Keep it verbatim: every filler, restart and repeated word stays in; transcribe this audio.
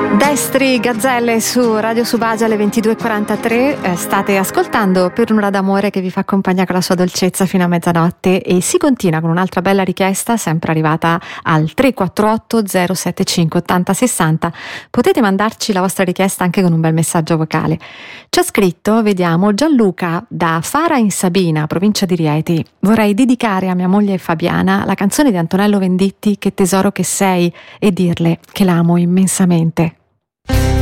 Destri Gazzelle su Radio Subage alle ventidue e quarantatré. Eh, state ascoltando Per un'ora d'amore che vi fa compagnia con la sua dolcezza fino a mezzanotte, e si continua con un'altra bella richiesta sempre arrivata al tre quattro otto zero sette cinque otto zero sei zero. Potete mandarci la vostra richiesta anche con un bel messaggio vocale. Ci ha scritto, vediamo, Gianluca da Fara in Sabina, provincia di Rieti. Vorrei dedicare a mia moglie Fabiana la canzone di Antonello Venditti Che tesoro che sei, e dirle che l'amo immensamente.